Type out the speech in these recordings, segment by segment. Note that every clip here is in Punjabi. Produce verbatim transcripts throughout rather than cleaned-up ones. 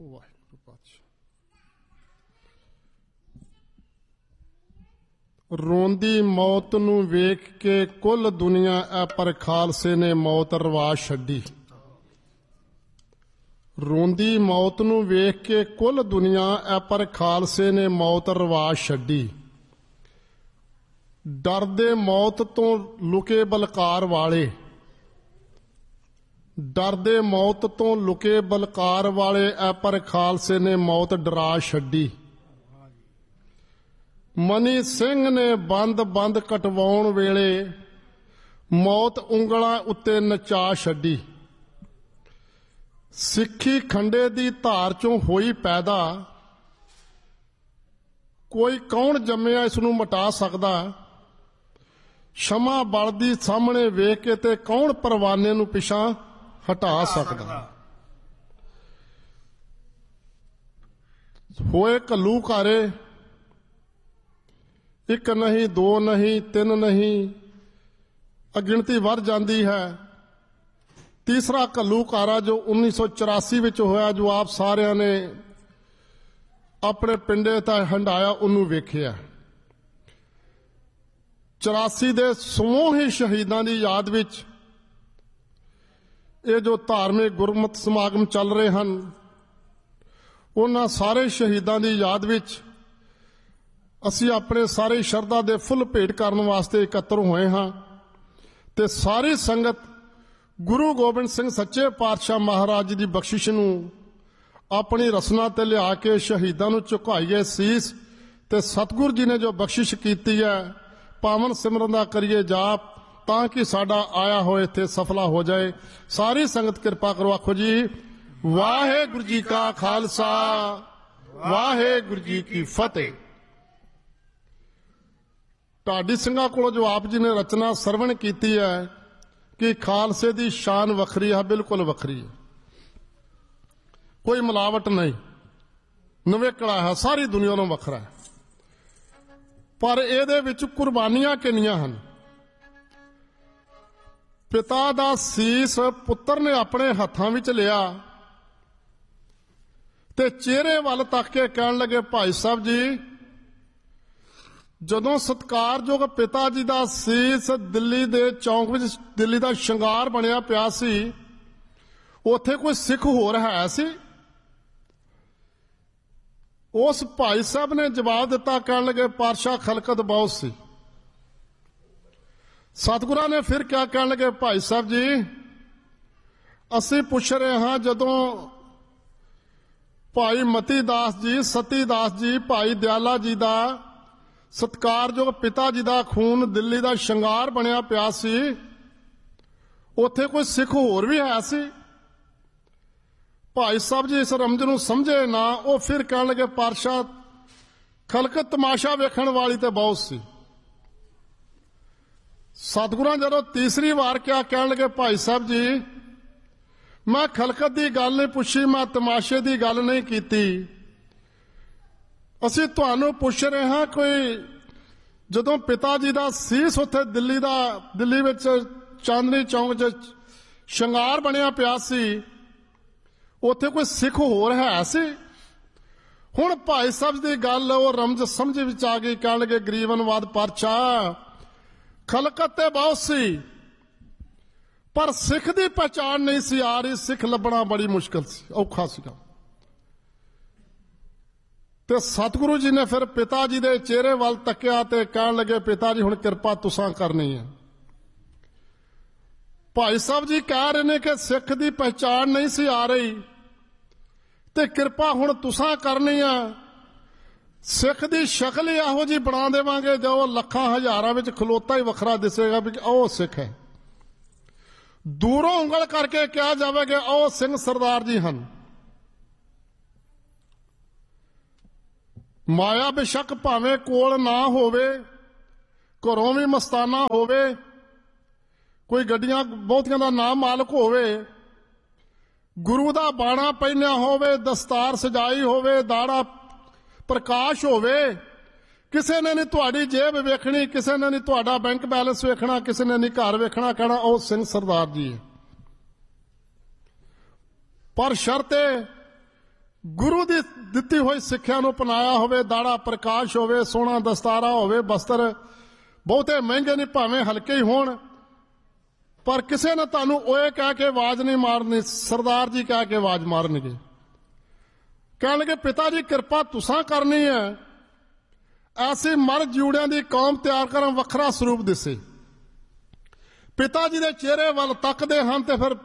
ਵਾਹਿਗੁਰੂ ਪਾਤਸ਼ਾਹ। ਰੋਂਦੀ ਮੌਤ ਨੂੰ ਵੇਖ ਕੇ ਕੁੱਲ ਦੁਨੀਆ ਐ ਪਰ ਖਾਲਸੇ ਨੇ ਮੌਤ ਰਵਾ ਛੱਡੀ। ਰੋਂਦੀ ਮੌਤ ਨੂੰ ਵੇਖ ਕੇ ਕੁੱਲ ਦੁਨੀਆ ਐ ਪਰ ਖਾਲਸੇ ਨੇ ਮੌਤ ਰਵਾ ਛੱਡੀ। ਡਰਦੇ ਮੌਤ ਤੋਂ ਲੁਕੇ ਬਲਕਾਰ ਵਾਲੇ, ਡਰਦੇ ਮੌਤ ਤੋਂ ਲੁਕੇ ਬਲਕਾਰ ਵਾਲੇ ਐ ਪਰ ਖਾਲਸੇ ਨੇ ਮੌਤ ਡਰਾ ਛੱਡੀ। ਮਨੀ ਸਿੰਘ ਨੇ ਬੰਦ ਬੰਦ ਕਟਵਾਉਣ ਵੇਲੇ ਮੌਤ ਉਂਗਲਾਂ ਉੱਤੇ ਨਚਾ ਛੱਡੀ। ਸਿੱਖੀ ਖੰਡੇ ਦੀ ਧਾਰ ਚੋਂ ਹੋਈ ਪੈਦਾ, ਕੋਈ ਕੌਣ ਜੰਮਿਆ ਇਸ ਨੂੰ ਮਿਟਾ ਸਕਦਾ। ਸ਼ਮਾ ਬਲਦੀ ਸਾਹਮਣੇ ਵੇਖ ਕੇ ਤੇ ਕੌਣ ਪਰਵਾਨੇ ਨੂੰ ਪਿਛਾਂ ਹਟਾ ਸਕਦਾ। ਹੋਏ ਘੱਲੂਘਾਰੇ, ਇੱਕ ਨਹੀਂ ਦੋ ਨਹੀਂ ਤਿੰਨ ਨਹੀਂ, ਅਗਿਣਤੀ ਵੱਧ ਜਾਂਦੀ ਹੈ। ਤੀਸਰਾ ਘੱਲੂਘਾਰਾ ਜੋ ਉੱਨੀ ਸੌ ਚੁਰਾਸੀ ਵਿੱਚ ਹੋਇਆ, ਜੋ ਆਪ ਸਾਰਿਆਂ ਨੇ ਆਪਣੇ ਪਿੰਡੇ ਤਾਂ ਹੰਡਾਇਆ, ਉਹਨੂੰ ਵੇਖਿਆ। ਚੁਰਾਸੀ ਦੇ ਸਮੂਹ ਹੀ ਸ਼ਹੀਦਾਂ ਦੀ ਯਾਦ ਵਿੱਚ ਇਹ ਜੋ ਧਾਰਮਿਕ ਗੁਰਮਤਿ ਸਮਾਗਮ ਚੱਲ ਰਹੇ ਹਨ, ਉਹਨਾਂ ਸਾਰੇ ਸ਼ਹੀਦਾਂ ਦੀ ਯਾਦ ਵਿੱਚ ਅਸੀਂ ਆਪਣੇ ਸਾਰੇ ਸ਼ਰਧਾ ਦੇ ਫੁੱਲ ਭੇਟ ਕਰਨ ਵਾਸਤੇ ਇਕੱਤਰ ਹੋਏ ਹਾਂ। ਤੇ ਸਾਰੀ ਸੰਗਤ ਗੁਰੂ ਗੋਬਿੰਦ ਸਿੰਘ ਸੱਚੇ ਪਾਤਸ਼ਾਹ ਮਹਾਰਾਜ ਜੀ ਦੀ ਬਖਸ਼ਿਸ਼ ਨੂੰ ਆਪਣੀ ਰਸਨਾ ਤੇ ਲਿਆ ਕੇ ਸ਼ਹੀਦਾਂ ਨੂੰ ਝੁਕਾਈਏ ਸੀਸ। ਤੇ ਸਤਿਗੁਰੂ ਜੀ ਨੇ ਜੋ ਬਖਸ਼ਿਸ਼ ਕੀਤੀ ਹੈ, ਪਾਵਨ ਸਿਮਰਨ ਦਾ ਕਰੀਏ ਜਾਪ, ਤਾਂ ਕਿ ਸਾਡਾ ਆਇਆ ਹੋਏ ਇੱਥੇ ਸਫਲਾ ਹੋ ਜਾਏ। ਸਾਰੀ ਸੰਗਤ ਕਿਰਪਾ ਕਰੋ, ਆਖੋ ਜੀ ਵਾਹਿਗੁਰੂ ਜੀ ਕਾ ਖਾਲਸਾ, ਵਾਹਿਗੁਰੂ ਜੀ ਕੀ ਫਤਿਹ। ਢਾਡੀ ਸਿੰਘਾਂ ਕੋਲੋਂ ਜੋ ਆਪ ਜੀ ਨੇ ਰਚਨਾ ਸਰਵਣ ਕੀਤੀ ਹੈ ਕਿ ਖਾਲਸੇ ਦੀ ਸ਼ਾਨ ਵੱਖਰੀ ਹੈ, ਬਿਲਕੁਲ ਵੱਖਰੀ ਹੈ, ਕੋਈ ਮਿਲਾਵਟ ਨਹੀਂ, ਨਵੇਕਲਾ ਹੈ, ਸਾਰੀ ਦੁਨੀਆ ਨੂੰ ਵੱਖਰਾ ਹੈ। ਪਰ ਇਹਦੇ ਵਿੱਚ ਕੁਰਬਾਨੀਆਂ ਕਿੰਨੀਆਂ ਹਨ। ਪਿਤਾ ਦਾ ਸੀਸ ਪੁੱਤਰ ਨੇ ਆਪਣੇ ਹੱਥਾਂ ਵਿੱਚ ਲਿਆ ਤੇ ਚਿਹਰੇ ਵੱਲ ਤੱਕ ਕੇ ਕਹਿਣ ਲੱਗੇ, ਭਾਈ ਸਾਹਿਬ ਜੀ, ਜਦੋਂ ਸਤਿਕਾਰਯੋਗ ਪਿਤਾ ਜੀ ਦਾ ਸੀਸ ਦਿੱਲੀ ਦੇ ਚੌਂਕ ਵਿੱਚ ਦਿੱਲੀ ਦਾ ਸ਼ਿੰਗਾਰ ਬਣਿਆ ਪਿਆ ਸੀ, ਉੱਥੇ ਕੋਈ ਸਿੱਖ ਹੋਰ ਹੈ ਸੀ? ਉਸ ਭਾਈ ਸਾਹਿਬ ਨੇ ਜਵਾਬ ਦਿੱਤਾ, ਕਹਿਣ ਲੱਗੇ, ਪਾਤਸ਼ਾਹ ਖਲਕਤ ਬਹੁਤ ਸੀ। ਸਤਿਗੁਰਾਂ ਨੇ ਫਿਰ ਕਿਆ ਕਹਿਣ ਲੱਗੇ, ਭਾਈ ਸਾਹਿਬ ਜੀ, ਅਸੀਂ ਪੁੱਛ ਰਹੇ ਹਾਂ, ਜਦੋਂ ਭਾਈ ਮਤੀ ਦਾਸ ਜੀ, ਸਤੀ ਦਾਸ ਜੀ, ਭਾਈ ਦਿਆਲਾ ਜੀ ਦਾ ਸਤਿਕਾਰਯੋਗ ਪਿਤਾ ਜੀ ਦਾ ਖੂਨ ਦਿੱਲੀ ਦਾ ਸ਼ਿੰਗਾਰ ਬਣਿਆ ਪਿਆ ਸੀ, ਉੱਥੇ ਕੋਈ ਸਿੱਖ ਹੋਰ ਵੀ ਹੈ ਸੀ? ਭਾਈ ਸਾਹਿਬ ਜੀ ਇਸ ਰਮਜ ਨੂੰ ਸਮਝੇ ਨਾ। ਉਹ ਫਿਰ ਕਹਿਣ ਲੱਗੇ, ਪਾਤਸ਼ਾਹ ਖਲਕਤ ਤਮਾਸ਼ਾ ਵੇਖਣ ਵਾਲੀ ਤੇ ਬਹੁਤ ਸੀ। ਸਤਿਗੁਰਾਂ ਜਦੋਂ ਤੀਸਰੀ ਵਾਰ ਕਿਹਾ, ਕਹਿਣ ਲੱਗੇ, ਭਾਈ ਸਾਹਿਬ ਜੀ, ਮੈਂ ਖਲਕਤ ਦੀ ਗੱਲ ਨਹੀਂ ਪੁੱਛੀ, ਮੈਂ ਤਮਾਸ਼ੇ ਦੀ ਗੱਲ ਨਹੀਂ ਕੀਤੀ। ਅਸੀਂ ਤੁਹਾਨੂੰ ਪੁੱਛ ਰਹੇ ਹਾਂ, ਕੋਈ ਜਦੋਂ ਪਿਤਾ ਜੀ ਦਾ ਸੀਸ ਉੱਥੇ ਦਿੱਲੀ ਦਾ ਦਿੱਲੀ ਵਿੱਚ ਚਾਂਦਨੀ ਚੌਂਕ 'ਚ ਸ਼ਿੰਗਾਰ ਬਣਿਆ ਪਿਆ ਸੀ, ਉੱਥੇ ਕੋਈ ਸਿੱਖ ਹੋਰ ਹੈ ਸੀ? ਹੁਣ ਭਾਈ ਸਾਹਿਬ ਦੀ ਗੱਲ ਉਹ ਰਮਜ਼ ਸਮਝ ਵਿੱਚ ਆ ਗਈ। ਕਹਿਣ ਲੱਗੇ, ਗਰੀਬਨਵਾਦ ਪਾਤਸ਼ਾਹ, ਖਲਕਤ ਤੇ ਬਹੁਤ ਸੀ, ਪਰ ਸਿੱਖ ਦੀ ਪਛਾਣ ਨਹੀਂ ਸੀ ਆ ਰਹੀ। ਸਿੱਖ ਲੱਭਣਾ ਬੜੀ ਮੁਸ਼ਕਲ ਸੀ, ਔਖਾ ਸੀਗਾ। ਤੇ ਸਤਿਗੁਰੂ ਜੀ ਨੇ ਫਿਰ ਪਿਤਾ ਜੀ ਦੇ ਚਿਹਰੇ ਵੱਲ ਤੱਕਿਆ ਤੇ ਕਹਿਣ ਲੱਗੇ, ਪਿਤਾ ਜੀ, ਹੁਣ ਕਿਰਪਾ ਤੁਸਾਂ ਕਰਨੀ ਹੈ। ਭਾਈ ਸਾਹਿਬ ਜੀ ਕਹਿ ਰਹੇ ਨੇ ਕਿ ਸਿੱਖ ਦੀ ਪਛਾਣ ਨਹੀਂ ਸੀ ਆ ਰਹੀ ਤੇ ਕਿਰਪਾ ਹੁਣ ਤੁਸਾਂ ਕਰਨੀ ਆ। ਸਿੱਖ ਦੀ ਸ਼ਕਲ ਹੀ ਇਹੋ ਜਿਹੀ ਬਣਾ ਦੇਵਾਂਗੇ ਜੋ ਲੱਖਾਂ ਹਜ਼ਾਰਾਂ ਵਿੱਚ ਖਲੋਤਾ ਹੀ ਵੱਖਰਾ ਦਿਸੇਗਾ ਵੀ ਉਹ ਸਿੱਖ ਹੈ। ਦੂਰੋਂ ਉਂਗਲ ਕਰਕੇ ਕਿਹਾ ਜਾਵੇਗਾ, ਉਹ ਸਿੰਘ ਸਰਦਾਰ ਜੀ ਹਨ। ਮਾਇਆ ਬੇਸ਼ੱਕ ਭਾਵੇਂ ਕੋਲ ਨਾ ਹੋਵੇ, ਘਰੋਂ ਵੀ ਮਸਤਾਨਾ ਹੋਵੇ, ਕੋਈ ਗੱਡੀਆਂ ਬਹੁਤੀਆਂ ਦਾ ਨਾਮ ਮਾਲਕ ਹੋਵੇ, ਗੁਰੂ ਦਾ ਬਾਣਾ ਪਹਿਨਿਆ ਹੋਵੇ, ਦਸਤਾਰ ਸਜਾਈ ਹੋਵੇ, ਦਾੜਾ ਪ੍ਰਕਾਸ਼ ਹੋਵੇ, ਕਿਸੇ ਨੇ ਨਹੀਂ ਤੁਹਾਡੀ ਜੇਬ ਵੇਖਣੀ, ਕਿਸੇ ਨੇ ਨਹੀਂ ਤੁਹਾਡਾ ਬੈਂਕ ਬੈਲੈਂਸ ਵੇਖਣਾ, ਕਿਸੇ ਨੇ ਨਹੀਂ ਘਰ ਵੇਖਣਾ, ਕਹਿਣਾ ਉਹ ਸਿੰਘ ਸਰਦਾਰ ਜੀ ਹੈ। ਪਰ ਸ਼ਰਤ ਹੈ ਗੁਰੂ ਦੀ ਦਿੱਤੀ ਹੋਈ ਸਿੱਖਿਆ ਨੂੰ ਅਪਣਾਇਆ ਹੋਵੇ, ਦਾੜਾ ਪ੍ਰਕਾਸ਼ ਹੋਵੇ, ਸੋਹਣਾ ਦਸਤਾਰਾ ਹੋਵੇ, ਬਸਤਰ ਬਹੁਤੇ ਮਹਿੰਗੇ ਨਹੀਂ ਭਾਵੇਂ ਹਲਕੇ ਹੀ ਹੋਣ, ਪਰ ਕਿਸੇ ਨੇ ਤੁਹਾਨੂੰ ਓਏ ਕਹਿ ਕੇ ਆਵਾਜ਼ ਨਹੀਂ ਮਾਰਨੀ, ਸਰਦਾਰ ਜੀ ਕਹਿ ਕੇ ਆਵਾਜ਼ ਮਾਰਨਗੇ। ਕਹਿਣਗੇ ਪਿਤਾ ਜੀ ਕਿਰਪਾ ਤੁਸਾਂ ਕਰਨੀ ਹੈ, ਐਸੀ ਮਰ ਜਿਉੜਿਆਂ ਦੀ ਕੌਮ ਤਿਆਰ ਕਰਨ ਵੱਖਰਾ ਸਰੂਪ ਦਿਸੇ। ਪਿਤਾ ਜੀ ਦੇ ਚਿਹਰੇ ਵੱਲ ਤੱਕਦੇ ਹਨ ਤੇ ਫਿਰ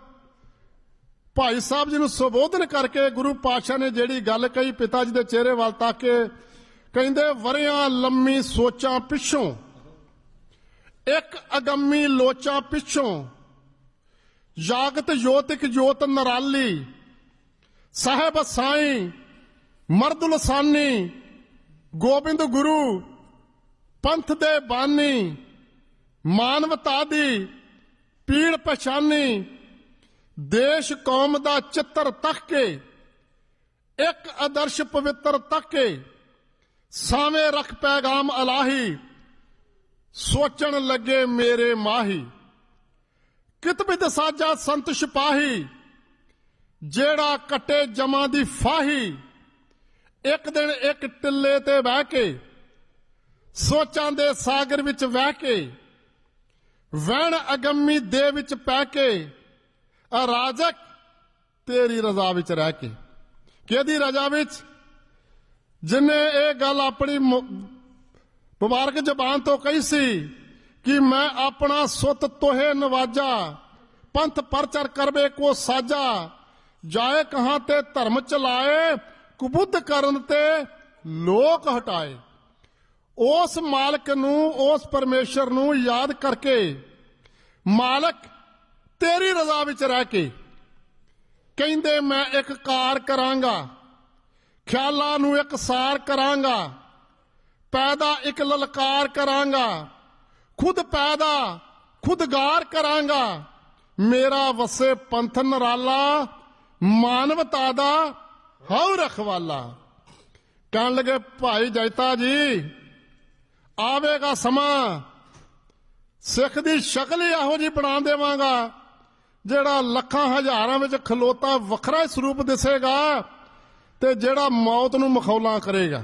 ਭਾਈ ਸਾਹਿਬ ਜੀ ਨੂੰ ਸੰਬੋਧਨ ਕਰਕੇ ਗੁਰੂ ਪਾਤਸ਼ਾਹ ਨੇ ਜਿਹੜੀ ਗੱਲ ਕਹੀ, ਪਿਤਾ ਜੀ ਦੇ ਚਿਹਰੇ ਵੱਲ ਤੱਕ ਕੇ ਕਹਿੰਦੇ, ਵਰਿਆਂ ਲੰਮੀ ਸੋਚਾਂ ਪਿੱਛੋਂ ਇੱਕ ਅਗੰਮੀ ਲੋਚਾਂ ਪਿੱਛੋਂ ਜਾਗਤ ਜੋਤਿਕ ਜੋਤ ਨਰਾਲੀ ਸਾਹਿਬ ਸਾਈਂ ਮਰਦੁਲ ਸਾਨੀ ਗੋਬਿੰਦ ਗੁਰੂ ਪੰਥ ਦੇ ਬਾਨੀ ਮਾਨਵਤਾ ਦੀ ਪੀੜ ਪਛਾਨੀ ਦੇਸ਼ ਕੌਮ ਦਾ ਚਿੱਤਰ ਤੱਕ ਕੇ ਇੱਕ ਆਦਰਸ਼ ਪਵਿੱਤਰ ਤੱਕ ਕੇ ਸਾਵੇਂ ਰੱਖ ਪੈਗਾਮ ਅਲਾਹੀ ਸੋਚਣ ਲੱਗੇ ਮੇਰੇ ਮਾਹੀ ਕਿਤਬਿਦ ਸਾਜਾ ਸੰਤ ਸਿਪਾਹੀ ਜਿਹੜਾ ਕੱਟੇ ਜਮਾਂ ਦੀ ਫਾਹੀ ਇੱਕ ਦਿਨ ਇੱਕ ਟਿੱਲੇ ਤੇ ਬਹਿ ਕੇ ਸੋਚਾਂ ਦੇ ਸਾਗਰ ਵਿੱਚ ਵਹਿ ਕੇ ਵਹਿਣ ਅਗੰਮੀ ਦੇ ਵਿੱਚ ਪੈ ਕੇ ਅਰਾਜਕ ਤੇਰੀ ਰਜ਼ਾ ਵਿੱਚ ਰਹਿ ਕੇ। ਕਿਹਦੀ ਰਜ਼ਾ ਵਿੱਚ? ਜਿਨੇ ਇਹ ਗੱਲ ਆਪਣੀ ਮੁਬਾਰਕ ਜ਼ਬਾਨ ਤੋਂ ਕਹੀ ਸੀ ਕਿ ਮੈਂ ਆਪਣਾ ਸੁੱਤ ਤੋਹੇ ਨਵਾਜਾ ਪੰਥ ਪਰਚਰ ਕਰਵੇ ਕੋ ਸਾਜਾ ਜਾਏ ਕਹਾਂ ਤੇ ਧਰਮ ਚਲਾਏ ਕੁਬੁੱਧ ਕਰਨ ਤੇ ਲੋਕ ਹਟਾਏ। ਉਸ ਮਾਲਕ ਨੂੰ ਉਸ ਪਰਮੇਸ਼ਰ ਨੂੰ ਯਾਦ ਕਰਕੇ ਮਾਲਕ ਤੇਰੀ ਰਜ਼ਾ ਵਿੱਚ ਰਹਿ ਕੇ ਕਹਿੰਦੇ ਮੈਂ ਇੱਕ ਕਾਰ ਕਰਾਂਗਾ ਖਿਆਲਾਂ ਨੂੰ ਇੱਕ ਸਾਰ ਕਰਾਂਗਾ ਪੈਦਾ ਇੱਕ ਲਲਕਾਰ ਕਰਾਂਗਾ ਖੁਦ ਪੈਦਾ ਖੁਦ ਗਾਰ ਕਰਾਂਗਾ ਮੇਰਾ ਵਸੇ ਪੰਥ ਨਰਾਲਾ ਮਾਨਵਤਾ ਦਾ ਹਉ ਰਖਵਾਲਾ। ਕਹਿਣ ਲੱਗੇ ਭਾਈ ਜੈਤਾ ਜੀ ਆਵੇਗਾ ਸਮਾਂ ਸਿੱਖ ਦੀ ਸ਼ਕਲ ਹੀ ਇਹੋ ਜਿਹੀ ਬਣਾ ਦੇਵਾਂਗਾ ਜਿਹੜਾ ਲੱਖਾਂ ਹਜ਼ਾਰਾਂ ਵਿੱਚ ਖਲੋਤਾ ਵੱਖਰਾ ਹੀ ਸਰੂਪ ਦਿਸੇਗਾ ਤੇ ਜਿਹੜਾ ਮੌਤ ਨੂੰ ਮਖੌਲਾਂ ਕਰੇਗਾ।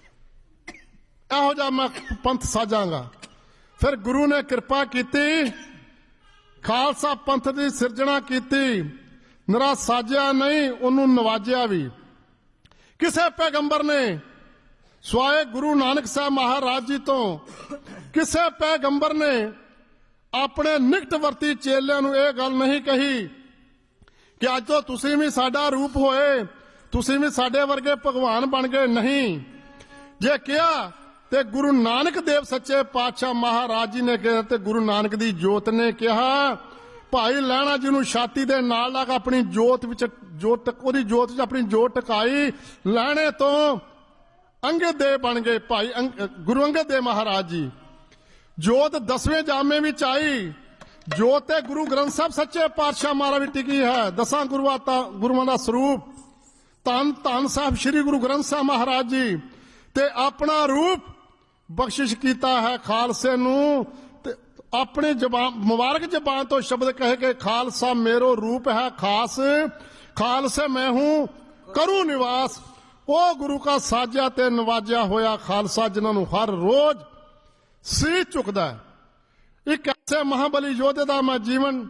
ਇਹੋ ਜਿਹਾ ਮੈਂ ਪੰਥ ਸਾਜਾਂਗਾ। ਫਿਰ ਗੁਰੂ ਨੇ ਕਿਰਪਾ ਕੀਤੀ ਖਾਲਸਾ ਪੰਥ ਦੀ ਸਿਰਜਣਾ ਕੀਤੀ। ਨਿਰਾ ਸਾਜਿਆ ਨਹੀਂ ਉਹਨੂੰ ਨਵਾਜਿਆ ਵੀ। ਕਿਸੇ ਪੈਗੰਬਰ ਨੇ ਸਵਾਏ ਗੁਰੂ ਨਾਨਕ ਸਾਹਿਬ ਮਹਾਰਾਜ ਜੀ ਤੋਂ ਕਿਸੇ ਪੈਗੰਬਰ ਨੇ ਆਪਣੇ ਨਿਕਟਵਰਤੀ ਚੇਲਿਆਂ ਨੂੰ ਇਹ ਗੱਲ ਨਹੀਂ ਕਹੀ ਕਿ ਅੱਜ ਤੋਂ ਤੁਸੀਂ ਵੀ ਸਾਡਾ ਰੂਪ ਹੋਏ ਤੁਸੀਂ ਵੀ ਸਾਡੇ ਵਰਗੇ ਭਗਵਾਨ ਬਣ ਗਏ। ਨਹੀਂ, ਜੇ ਕਿਹਾ ਤੇ ਗੁਰੂ ਨਾਨਕ ਦੇਵ ਸੱਚੇ ਪਾਤਸ਼ਾਹ ਮਹਾਰਾਜ ਜੀ ਨੇ ਕਿਹਾ ਤੇ ਗੁਰੂ ਨਾਨਕ ਦੀ ਜੋਤ ਨੇ ਕਿਹਾ ਭਾਈ ਲਹਿਣਾ ਜੀ ਨੂੰ ਛਾਤੀ ਦੇ ਨਾਲ ਲਾ ਕੇ ਆਪਣੀ ਜੋਤ ਵਿੱਚ ਜੋਤ ਉਹਦੀ ਜੋਤ ਵਿੱਚ ਆਪਣੀ ਜੋਤ ਟਿਕਾਈ। ਲਹਿਣੇ ਤੋਂ ਅੰਗਦ ਦੇ ਬਣ ਗਏ ਭਾਈ ਗੁਰੂ ਅੰਗਦ ਦੇਵ ਮਹਾਰਾਜ ਜੀ। ਜੋਤ ਦਸਵੇਂ ਜਾਮੇ ਵਿੱਚ ਆਈ। ਜੋਤ ਤੇ ਗੁਰੂ ਗ੍ਰੰਥ ਸਾਹਿਬ ਸੱਚੇ ਪਾਤਸ਼ਾਹ ਮਹਾਰਾਜ ਵਿੱਚ ਟਿਕੀ ਹੈ। ਦਸਾਂ ਗੁਰੂਆਂ ਦਾ ਗੁਰੂਆਂ ਦਾ ਸਰੂਪ ਧੰਨ ਧੰਨ ਸਾਹਿਬ ਸ੍ਰੀ ਗੁਰੂ ਗ੍ਰੰਥ ਸਾਹਿਬ ਮਹਾਰਾਜ ਜੀ ਤੇ ਆਪਣਾ ਰੂਪ ਬਖਸ਼ਿਸ਼ ਕੀਤਾ ਹੈ ਖਾਲਸੇ ਨੂੰ। ਤੇ ਆਪਣੀ ਜ਼ਬਾਨ ਮੁਬਾਰਕ ਜ਼ਬਾਨ ਤੋਂ ਸ਼ਬਦ ਕਹੇ ਕਿ ਖਾਲਸਾ ਮੇਰੋ ਰੂਪ ਹੈ ਖਾਸ ਖਾਲਸੇ ਮੈਂ ਹੂੰ ਕਰੂ ਨਿਵਾਸ। ਉਹ ਗੁਰੂ ਕਾ ਸਾਜਿਆ ਤੇ ਨਵਾਜਿਆ ਹੋਇਆ ਖਾਲਸਾ ਜਿਨ੍ਹਾਂ ਨੂੰ ਹਰ ਰੋਜ਼ ਸੀ ਝੁਕਦਾ ਹੈ। ਇੱਕ ਐਸੇ ਮਹਾਬਲੀ ਯੋਧੇ ਦਾ ਮੈਂ ਜੀਵਨ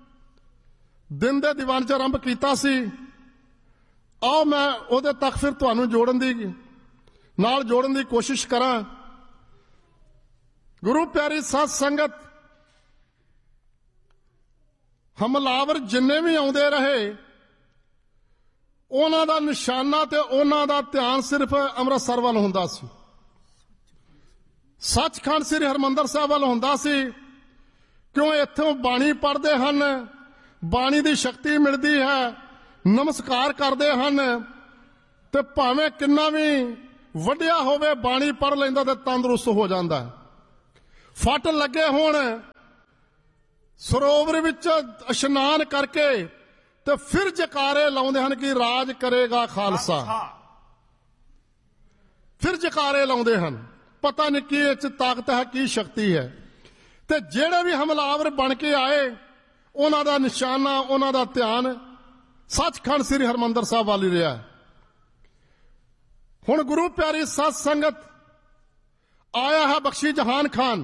ਦਿਨ ਦੇ ਦੀਵਾਨ 'ਚ ਆਰੰਭ ਕੀਤਾ ਸੀ। ਆਓ ਮੈਂ ਉਹਦੇ ਤੱਕ ਫਿਰ ਤੁਹਾਨੂੰ ਜੋੜਨ ਦੀ ਨਾਲ ਜੋੜਨ ਦੀ ਕੋਸ਼ਿਸ਼ ਕਰਾਂ। ਗੁਰੂ ਪਿਆਰੀ ਸਾਧ ਸੰਗਤ ਹਮਲਾਵਰ ਜਿੰਨੇ ਵੀ ਆਉਂਦੇ ਰਹੇ ਉਹਨਾਂ ਦਾ ਨਿਸ਼ਾਨਾ ਤੇ ਉਹਨਾਂ ਦਾ ਧਿਆਨ ਸਿਰਫ ਅੰਮ੍ਰਿਤਸਰ ਵੱਲ ਹੁੰਦਾ ਸੀ। ਸੱਚਖੰਡ ਸ੍ਰੀ ਹਰਿਮੰਦਰ ਸਾਹਿਬ ਵੱਲ ਹੁੰਦਾ ਸੀ ਕਿਉਂ ਇੱਥੋਂ ਬਾਣੀ ਪੜ੍ਹਦੇ ਹਨ ਬਾਣੀ ਦੀ ਸ਼ਕਤੀ ਮਿਲਦੀ ਹੈ ਨਮਸਕਾਰ ਕਰਦੇ ਹਨ ਤੇ ਭਾਵੇਂ ਕਿੰਨਾ ਵੀ ਵੱਡਿਆ ਹੋਵੇ ਬਾਣੀ ਪੜ੍ਹ ਲੈਂਦਾ ਤੇ ਤੰਦਰੁਸਤ ਹੋ ਜਾਂਦਾ। ਫੱਟ ਲੱਗੇ ਹੋਣ ਸਰੋਵਰ ਵਿੱਚ ਇਸ਼ਨਾਨ ਕਰਕੇ ਤੇ ਫਿਰ ਜਕਾਰੇ ਲਾਉਂਦੇ ਹਨ ਕਿ ਰਾਜ ਕਰੇਗਾ ਖਾਲਸਾ। ਫਿਰ ਜਕਾਰੇ ਲਾਉਂਦੇ ਹਨ। ਪਤਾ ਨਹੀਂ ਕੀ ਇਹ 'ਚ ਤਾਕਤ ਹੈ ਕੀ ਸ਼ਕਤੀ ਹੈ। ਤੇ ਜਿਹੜੇ ਵੀ ਹਮਲਾਵਰ ਬਣ ਕੇ ਆਏ ਉਹਨਾਂ ਦਾ ਨਿਸ਼ਾਨਾ ਉਹਨਾਂ ਦਾ ਧਿਆਨ ਸੱਚਖੰਡ ਸ੍ਰੀ ਹਰਿਮੰਦਰ ਸਾਹਿਬ ਵੱਲ ਹੀ ਰਿਹਾ। ਹੁਣ ਗੁਰੂ ਪਿਆਰੀ ਸਤ ਸੰਗਤ ਆਇਆ ਹੈ ਬਖਸ਼ੀ ਜਹਾਨ ਖਾਨ,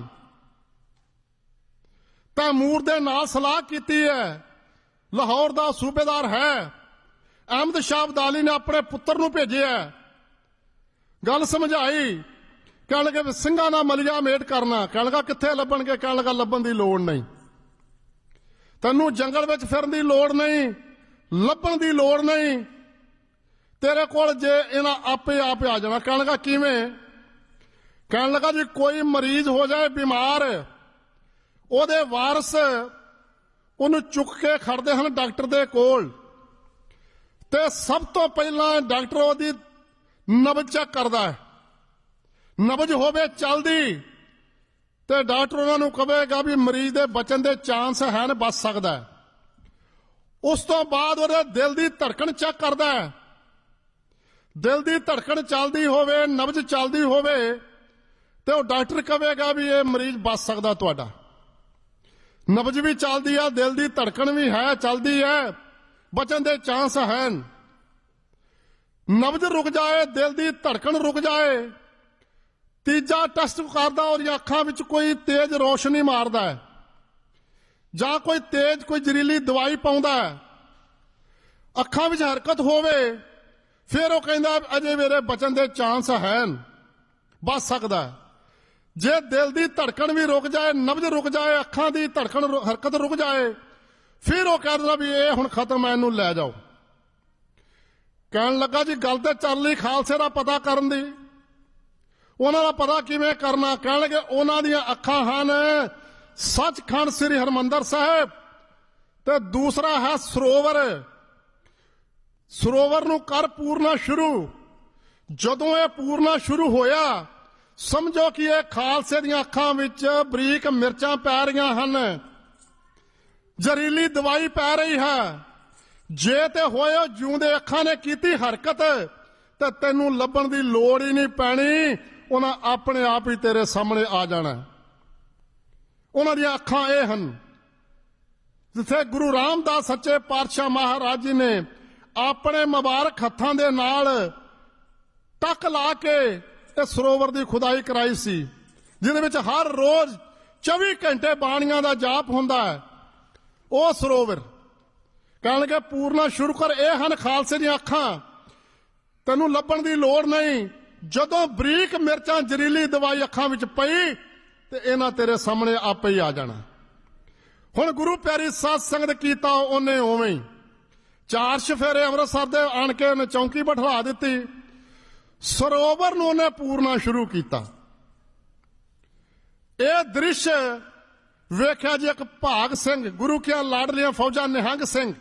ਤੈਮੂਰ ਦੇ ਨਾਲ ਸਲਾਹ ਕੀਤੀ ਹੈ, ਲਾਹੌਰ ਦਾ ਸੂਬੇਦਾਰ ਹੈ। ਅਹਿਮਦ ਸ਼ਾਹ ਅਬਦਾਲੀ ਨੇ ਆਪਣੇ ਪੁੱਤਰ ਨੂੰ ਭੇਜਿਆ, ਗੱਲ ਸਮਝਾਈ, ਕਹਿਣ ਲੱਗੇ ਵੀ ਸਿੰਘਾਂ ਨਾਲ ਮਲੀਆ ਮੇਟ ਕਰਨਾ। ਕਹਿਣ ਲੱਗਾ ਕਿੱਥੇ ਲੱਭਣਗੇ? ਕਹਿਣ ਲੱਗਾ ਲੱਭਣ ਦੀ ਲੋੜ ਨਹੀਂ, ਤੈਨੂੰ ਜੰਗਲ ਵਿੱਚ ਫਿਰਨ ਦੀ ਲੋੜ ਨਹੀਂ, ਲੱਭਣ ਦੀ ਲੋੜ ਨਹੀਂ, ਤੇਰੇ ਕੋਲ ਜੇ ਇਹਨਾਂ ਆਪੇ ਆਪ ਆ ਜਾਣਾ। ਕਹਿਣ ਲੱਗਾ ਕਿਵੇਂ? ਕਹਿਣ ਲੱਗਾ ਜੀ ਕੋਈ ਮਰੀਜ਼ ਹੋ ਜਾਏ ਬਿਮਾਰ, ਉਹਦੇ ਵਾਰਸ ਉਹਨੂੰ ਚੁੱਕ ਕੇ ਖੜਦੇ ਹਨ ਡਾਕਟਰ ਦੇ ਕੋਲ, ਤੇ ਸਭ ਤੋਂ ਪਹਿਲਾਂ ਡਾਕਟਰ ਉਹਦੀ ਨਬਜ਼ ਚੈੱਕ ਕਰਦਾ ਹੈ। ਨਬਜ਼ ਹੋਵੇ ਚੱਲਦੀ ਤੇ ਡਾਕਟਰ ਉਹਨਾਂ ਨੂੰ ਕਹੇਗਾ ਵੀ ਮਰੀਜ਼ ਦੇ ਬਚਣ ਦੇ ਚਾਂਸ ਹਨ, ਬਚ ਸਕਦਾ ਹੈ। ਉਸ ਤੋਂ ਬਾਅਦ ਉਹਦੇ ਦਿਲ ਦੀ ਧੜਕਣ ਚੈੱਕ ਕਰਦਾ ਹੈ, ਦਿਲ ਦੀ ਧੜਕਣ ਚੱਲਦੀ ਹੋਵੇ, ਨਬਜ਼ ਚੱਲਦੀ ਹੋਵੇ ਤੇ ਉਹ ਡਾਕਟਰ ਕਹੇਗਾ ਵੀ ਇਹ ਮਰੀਜ਼ ਬਚ ਸਕਦਾ ਤੁਹਾਡਾ। ਨਬਜ਼ ਵੀ ਚੱਲਦੀ ਹੈ, ਦਿਲ ਦੀ ਧੜਕਣ ਵੀ ਹੈ, ਚੱਲਦੀ ਹੈ, ਬਚਣ ਦੇ ਚਾਂਸ ਹਨ। ਨਬਜ਼ ਰੁਕ ਜਾਏ, ਦਿਲ ਦੀ ਧੜਕਣ ਰੁਕ ਜਾਏ, ਤੀਜਾ ਟੈਸਟ ਕਰਦਾ ਉਹਦੀਆਂ ਅੱਖਾਂ ਵਿੱਚ ਕੋਈ ਤੇਜ਼ ਰੋਸ਼ਨੀ ਮਾਰਦਾ ਹੈ ਜਾਂ ਕੋਈ ਤੇਜ਼ ਕੋਈ ਜ਼ਹਿਰੀਲੀ ਦਵਾਈ ਪਾਉਂਦਾ ਹੈ, ਅੱਖਾਂ ਵਿੱਚ ਹਰਕਤ ਹੋਵੇ, ਫਿਰ ਉਹ ਕਹਿੰਦਾ ਅਜੇ ਮੇਰੇ ਬਚਣ ਦੇ ਚਾਂਸ ਹਨ, ਬਚ ਸਕਦਾ। ਜੇ ਦਿਲ ਦੀ ਧੜਕਣ ਵੀ ਰੁਕ ਜਾਏ, ਨਬਜ਼ ਰੁਕ ਜਾਏ, ਅੱਖਾਂ ਦੀ ਧੜਕਣ ਹਰਕਤ ਰੁਕ ਜਾਏ, ਫਿਰ ਉਹ ਕਹਿ ਦਿੰਦਾ ਵੀ ਇਹ ਹੁਣ ਖਤਮ ਹੈ, ਇਹਨੂੰ ਲੈ ਜਾਓ। ਕਹਿਣ ਲੱਗਾ ਜੀ ਗੱਲ ਤੇ ਚੱਲ ਲਈ ਖਾਲਸੇ ਦਾ ਪਤਾ ਕਰਨ ਦੀ, ਉਹਨਾਂ ਦਾ ਪਤਾ ਕਿਵੇਂ ਕਰਨਾ? ਕਹਿਣ ਲੱਗੇ ਉਹਨਾਂ ਦੀਆਂ ਅੱਖਾਂ ਹਨ ਸੱਚਖੰਡ ਸ੍ਰੀ ਹਰਿਮੰਦਰ ਸਾਹਿਬ, ਤੇ ਦੂਸਰਾ ਹੈ ਸਰੋਵਰ। ਸਰੋਵਰ ਨੂੰ ਕਰ ਪੂਰਨਾ ਸ਼ੁਰੂ। ਜਦੋਂ ਇਹ ਪੂਰਨਾ ਸ਼ੁਰੂ ਹੋਇਆ, ਸਮਝੋ ਕਿ ਇਹ ਖਾਲਸੇ ਦੀਆਂ ਅੱਖਾਂ ਵਿੱਚ ਬਰੀਕ ਮਿਰਚਾਂ ਪੈ ਰਹੀਆਂ ਹਨ, ਜ਼ਹਿਰੀਲੀ ਦਵਾਈ ਪੈ ਰਹੀ ਹੈ। ਜੇ ਤੇ ਹੋਏ ਜਿਉਂਦੇ ਅੱਖਾਂ ਨੇ ਕੀਤੀ ਹਰਕਤ ਤੇ ਤੈਨੂੰ ਲੱਭਣ ਦੀ ਲੋੜ ਹੀ ਨਹੀਂ ਪੈਣੀ, ਉਹਨਾਂ ਆਪਣੇ ਆਪ ਹੀ ਤੇਰੇ ਸਾਹਮਣੇ ਆ ਜਾਣਾ। ਉਹਨਾਂ ਦੀਆਂ ਅੱਖਾਂ ਇਹ ਹਨ ਜਿੱਥੇ ਗੁਰੂ ਰਾਮਦਾਸ ਸੱਚੇ ਪਾਤਸ਼ਾਹ ਮਹਾਰਾਜ ਜੀ ਨੇ ਆਪਣੇ ਮੁਬਾਰਕ ਹੱਥਾਂ ਦੇ ਨਾਲ ਟੱਕ ਲਾ ਕੇ ਇਹ ਸਰੋਵਰ ਦੀ ਖੁਦਾਈ ਕਰਾਈ ਸੀ, ਜਿਹਦੇ ਵਿੱਚ ਹਰ ਰੋਜ਼ ਚੌਵੀ ਘੰਟੇ ਬਾਣੀਆਂ ਦਾ ਜਾਪ ਹੁੰਦਾ ਹੈ। ਉਹ ਸਰੋਵਰ ਕਹਿਣ ਲੱਗੇ ਪੂਰਨਾ ਸ਼ੁਰੂ ਕਰ, ਇਹ ਹਨ ਖਾਲਸੇ ਦੀਆਂ ਅੱਖਾਂ, ਤੈਨੂੰ ਲੱਭਣ ਦੀ ਲੋੜ ਨਹੀਂ। ਜਦੋਂ ਬਰੀਕ ਮਿਰਚਾਂ ਜ਼ਹਿਰੀਲੀ ਦਵਾਈ ਅੱਖਾਂ ਵਿੱਚ ਪਈ ਤੇ ਇਹਨਾਂ ਤੇਰੇ ਸਾਹਮਣੇ ਆਪੇ ਹੀ ਆ ਜਾਣਾ। ਹੁਣ ਗੁਰੂ ਪਿਆਰੀ ਸਾਧ ਸੰਗਤ ਕੀਤਾ ਉਹਨੇ ਉਵੇਂ ਹੀ। ਚਾਰ ਚੁਫੇਰੇ ਅੰਮ੍ਰਿਤਸਰ ਦੇ ਆਣ ਕੇ ਉਹਨੇ ਚੌਂਕੀ ਬਿਠਾ ਦਿੱਤੀ, ਸਰੋਵਰ ਨੂੰ ਉਹਨੇ ਪੂਰਨਾ ਸ਼ੁਰੂ ਕੀਤਾ। ਇਹ ਦ੍ਰਿਸ਼ ਵੇਖਿਆ ਜੀ ਇੱਕ ਭਾਗ ਸਿੰਘ, ਗੁਰੂ ਕੀਆਂ ਲਾਡਲੀਆਂ ਫੌਜਾਂ ਨਿਹੰਗ ਸਿੰਘ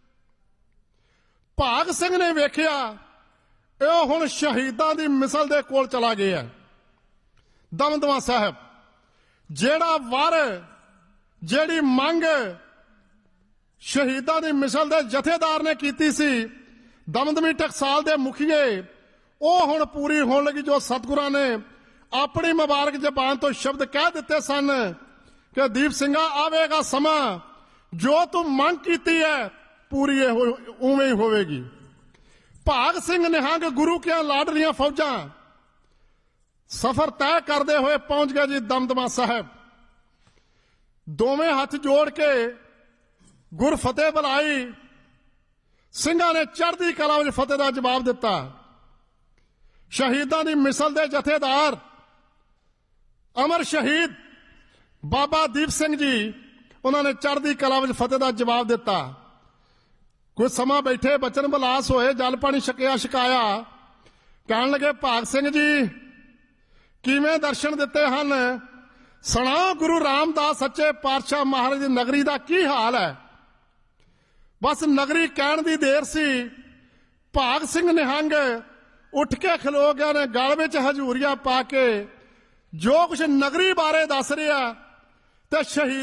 ਭਾਗ ਸਿੰਘ ਨੇ ਵੇਖਿਆ ਇਹ ਹੁਣ ਸ਼ਹੀਦਾਂ ਦੀ ਮਿਸਲ ਦੇ ਕੋਲ ਚਲਾ ਗਿਆ ਦਮਦਮਾ ਸਾਹਿਬ। ਜਿਹੜਾ ਵਰ ਜਿਹੜੀ ਮੰਗ ਸ਼ਹੀਦਾਂ ਦੀ ਮਿਸਲ ਦੇ ਜਥੇਦਾਰ ਨੇ ਕੀਤੀ ਸੀ, ਦਮਦਮੀ ਟਕਸਾਲ ਦੇ ਮੁਖੀਏ, ਉਹ ਹੁਣ ਪੂਰੀ ਹੋਣ ਲੱਗੀ। ਜੋ ਸਤਿਗੁਰਾਂ ਨੇ ਆਪਣੀ ਮੁਬਾਰਕ ਜ਼ਬਾਨ ਤੋਂ ਸ਼ਬਦ ਕਹਿ ਦਿੱਤੇ ਸਨ ਕਿ ਦੀਪ ਸਿੰਘਾ ਆਵੇਗਾ ਸਮਾਂ, ਜੋ ਤੂੰ ਮੰਗ ਕੀਤੀ ਹੈ ਪੂਰੀ ਉਵੇਂ ਹੀ ਹੋਵੇਗੀ। ਭਾਗ ਸਿੰਘ ਨਿਹੰਗ ਗੁਰੂ ਕੀਆਂ ਲਾਡਲੀਆਂ ਫੌਜਾਂ ਸਫ਼ਰ ਤੈਅ ਕਰਦੇ ਹੋਏ ਪਹੁੰਚ ਗਏ ਜੀ ਦਮਦਮਾ ਸਾਹਿਬ। ਦੋਵੇਂ ਹੱਥ ਜੋੜ ਕੇ ਗੁਰ ਫਤਿਹ ਬੁਲਾਈ, ਸਿੰਘਾਂ ਨੇ ਚੜ੍ਹਦੀ ਕਲਾ ਵਿੱਚ ਫਤਿਹ ਦਾ ਜਵਾਬ ਦਿੱਤਾ। ਸ਼ਹੀਦਾਂ ਦੀ ਮਿਸਲ ਦੇ ਜਥੇਦਾਰ ਅਮਰ ਸ਼ਹੀਦ ਬਾਬਾ ਦੀਪ ਸਿੰਘ ਜੀ, ਉਹਨਾਂ ਨੇ ਚੜ੍ਹਦੀ ਕਲਾ ਵਿੱਚ ਫਤਿਹ ਦਾ ਜਵਾਬ ਦਿੱਤਾ। ਕੁਝ ਸਮਾਂ ਬੈਠੇ ਬਚਨ ਬਲਾਸ ਹੋਏ, ਜਲ ਪਾਣੀ ਛਕਿਆ ਛਕਾਇਆ। ਕਹਿਣ ਲੱਗੇ ਭਾਗ ਸਿੰਘ ਜੀ ਕਿਵੇਂ ਦਰਸ਼ਨ ਦਿੱਤੇ ਹਨ? ਸੁਣਾਓ ਗੁਰੂ ਰਾਮਦਾਸ ਸੱਚੇ ਪਾਤਸ਼ਾਹ ਮਹਾਰਾਜ ਦੀ ਨਗਰੀ ਦਾ ਕੀ ਹਾਲ ਹੈ? ਬਸ ਨਗਰੀ ਕਹਿਣ ਦੀ ਦੇਰ ਸੀ, ਭਾਗ ਸਿੰਘ ਨਿਹੰਗ ਉੱਠ ਕੇ ਖਲੋ ਗਿਆ ਨੇ, ਗਲ ਵਿੱਚ ਹਜੂਰੀਆ ਪਾ ਕੇ ਜੋ ਕੁਝ ਨਗਰੀ ਬਾਰੇ ਦੱਸ ਰਿਹਾ ਤੇ ਸ਼ਹੀਦ